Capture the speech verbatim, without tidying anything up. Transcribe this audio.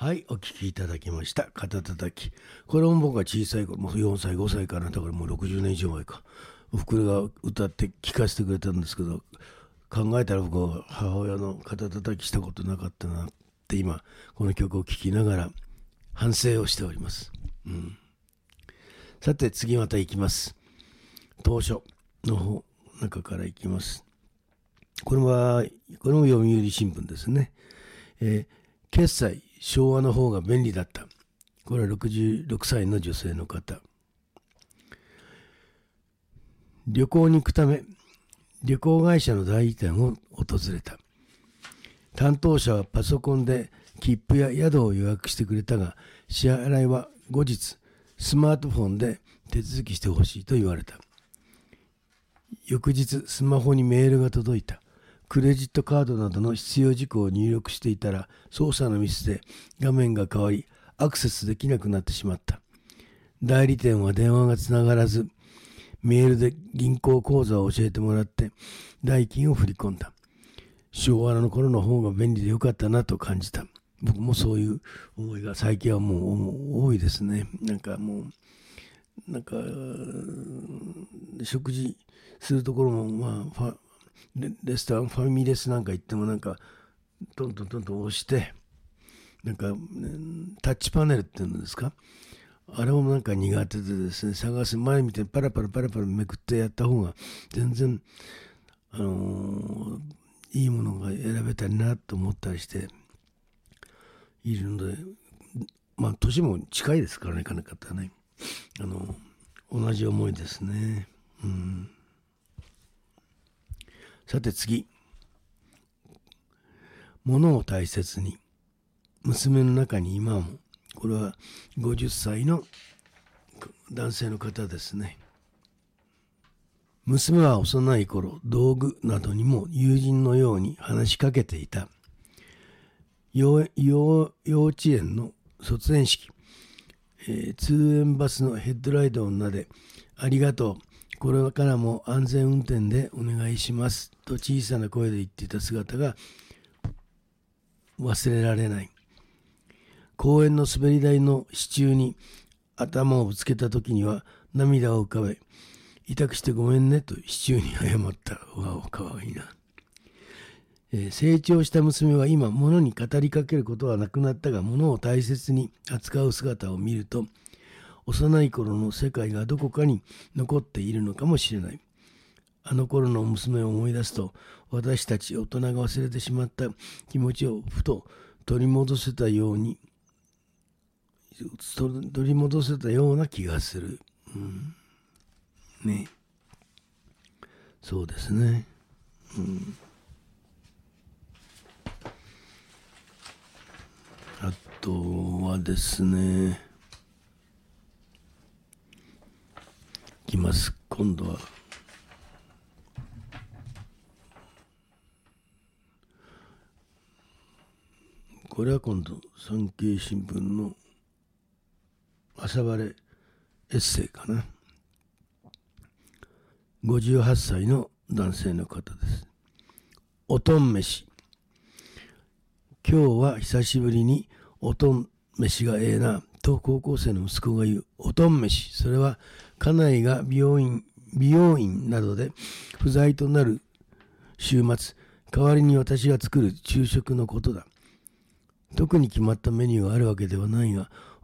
はい、お聞きいただきました。肩たたき。これも僕が小さい頃、もうよんさい、ごさいかな、だからもうろくじゅうねん以上前か。おふくろが歌って聞かせてくれたんですけど、考えたら僕は母親の肩たたきしたことなかったなって今、この曲を聴きながら反省をしております。うん、さて次また行きます。当初の方、中から行きます。これは、これも読売新聞ですね。えー決済、昭和の方が便利だった。これはろくじゅうろくさいの女性の方。旅行に行くため、旅行会社の代理店を訪れた。担当者はパソコンで切符や宿を予約してくれたが、支払いは後日、スマートフォンで手続きしてほしいと言われた。翌日、スマホにメールが届いた。クレジットカードなどの必要事項を入力していたら、操作のミスで画面が変わり、アクセスできなくなってしまった。代理店は電話がつながらず、メールで銀行口座を教えてもらって、代金を振り込んだ。昭和の頃の方が便利でよかったなと感じた。僕もそういう思いが最近はもう、もう多いですね。なんかもう、なんか、食事するところも、まあ、ファレ, レストラン、ファミレスなんか行ってもなんかトントントントン押してなんか、ね、タッチパネルっていうんですか、あれもなんか苦手でですね、探す前みたいにパラパラパラパラめくってやった方が全然あのー、いいものが選べたりなと思ったりしているので、まあ年も近いですからね、かなかったね、あの同じ思いですね。うん。さて次。物を大切に。娘の中に今も。これはごじゅっさいの男性の方ですね。娘は幼い頃、道具などにも友人のように話しかけていた。幼, 幼, 幼稚園の卒園式、えー、通園バスのヘッドライトをなで、ありがとう。これからも安全運転でお願いしますと小さな声で言っていた姿が忘れられない。公園の滑り台の支柱に頭をぶつけた時には涙を浮かべ、痛くしてごめんねと支柱に謝った。うわお、かわいいな。えー、成長した娘は今物に語りかけることはなくなったが、物を大切に扱う姿を見ると、幼い頃の世界がどこかに残っているのかもしれない。あの頃の娘を思い出すと、私たち大人が忘れてしまった気持ちをふと取り戻せたように取り戻せたような気がする。うん、ね。そうですね。うん、あとはですね。いきます。今度は。これは今度、産経新聞の朝晴れエッセイかな。ごじゅうはっさいの男性の方です。おとん飯。今日は久しぶりにおとん飯がええなと高校生の息子が言う。おとん飯。それは家内が美容院、美容院などで不在となる週末、代わりに私が作る昼食のことだ。特に決まったメニューがあるわけではないが、